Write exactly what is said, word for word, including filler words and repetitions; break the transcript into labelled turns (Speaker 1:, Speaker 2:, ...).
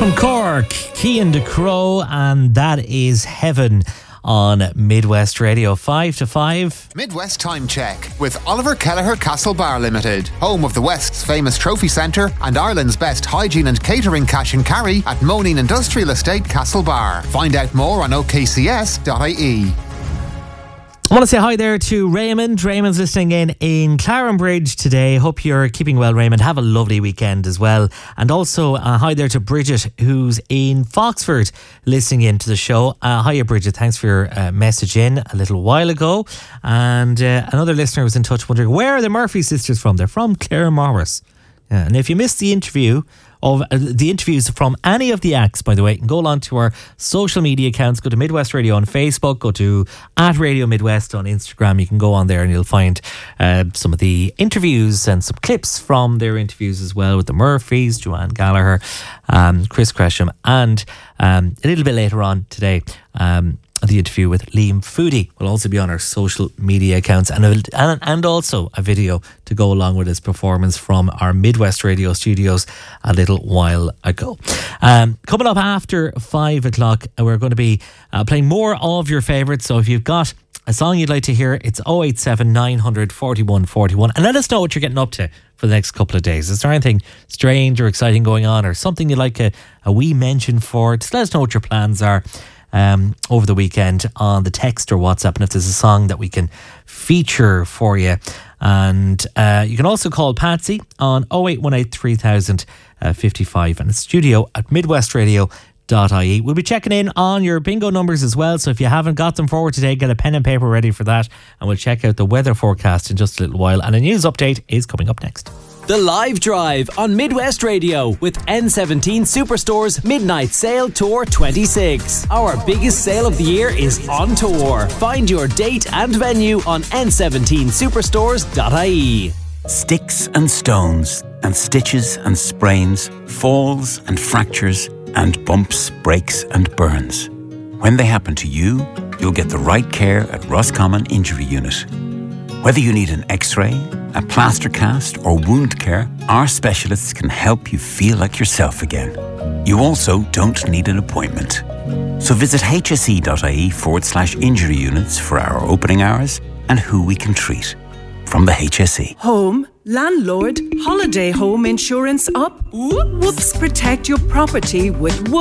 Speaker 1: From Cork, Cian de Crow, and that is Heaven on Midwest Radio. Five to five.
Speaker 2: Midwest Time Check with Oliver Kelleher Castle Bar Limited, home of the West's famous trophy centre and Ireland's best hygiene and catering cash and carry at Moneen Industrial Estate Castle Bar. Find out more on o k c s dot i e.
Speaker 1: I want to say hi there to Raymond. Raymond's listening in in Clarenbridge today. Hope you're keeping well, Raymond. Have a lovely weekend as well. And also uh, hi there to Bridget, who's in Foxford, listening in to the show. Uh, hiya, Bridget. Thanks for your uh, message in a little while ago. And uh, another listener was in touch wondering, where are the Murphy sisters from? They're from Claremorris. Yeah, and if you missed the interview, of uh, the interviews from any of the acts, by the way, you can go along to our social media accounts. Go to Midwest Radio on Facebook, go to at Radio Midwest on Instagram. You can go on there and you'll find uh, some of the interviews and some clips from their interviews as well with the Murphys, Joanne Gallagher, um, Chris Gresham, and um, a little bit later on today, um, the interview with Liam Foodie will also be on our social media accounts, and, a, and and also a video to go along with his performance from our Midwest Radio studios a little while ago. Um, coming up after five o'clock, we're going to be uh, playing more of your favourites. So if you've got a song you'd like to hear, it's oh eight seven, nine hundred, forty-one forty-one, and let us know what you're getting up to for the next couple of days. Is there anything strange or exciting going on, or something you'd like a, a wee mention for? Just let us know what your plans are Um, over the weekend on the text or WhatsApp, and if there's a song that we can feature for you. And uh, you can also call Patsy on oh eight one eight, three thousand fifty-five and it's studio at midwest radio dot i e. We'll be checking in on your bingo numbers as well, so if you haven't got them forward today, get a pen and paper ready for that, and we'll check out the weather forecast in just a little while, and a news update is coming up next.
Speaker 3: The Live Drive on Midwest Radio with N seventeen Superstore's Midnight Sale Tour twenty-six. Our biggest sale of the year is on tour. Find your date and venue on n seventeen superstores dot i e.
Speaker 4: Sticks and stones and stitches and sprains, falls and fractures and bumps, breaks and burns. When they happen to you, you'll get the right care at Roscommon Injury Unit. Whether you need an x-ray, a plaster cast or wound care, our specialists can help you feel like yourself again. You also don't need an appointment. So visit hse.ie forward slash injury units for our opening hours and who we can treat. From the H S E.
Speaker 5: Home, landlord, holiday home insurance up? Whoops! Protect your property with Whoops.